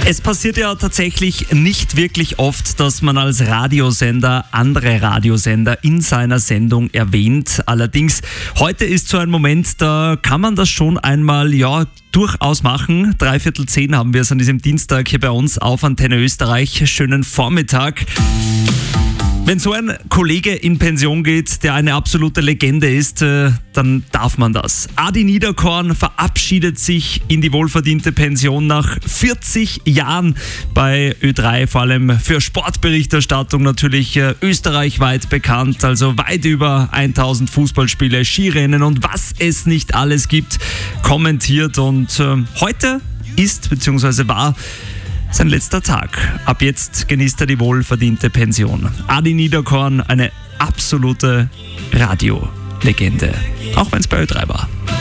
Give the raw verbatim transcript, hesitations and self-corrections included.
Es passiert ja tatsächlich nicht wirklich oft, dass man als Radiosender andere Radiosender in seiner Sendung erwähnt. Allerdings, heute ist so ein Moment, da kann man das schon einmal, ja, durchaus machen. Dreiviertel zehn haben wir es an diesem Dienstag hier bei uns auf Antenne Österreich. Schönen Vormittag. Wenn so ein Kollege in Pension geht, der eine absolute Legende ist, dann darf man das. Adi Niederkorn verabschiedet sich in die wohlverdiente Pension nach vierzig Jahren bei Ö drei, vor allem für Sportberichterstattung natürlich österreichweit bekannt, also weit über tausend Fußballspiele, Skirennen und was es nicht alles gibt, kommentiert. Und äh, heute ist bzw. war sein letzter Tag. Ab jetzt genießt er die wohlverdiente Pension. Adi Niederkorn, eine absolute Radiolegende. Auch wenn es bei Ö drei war.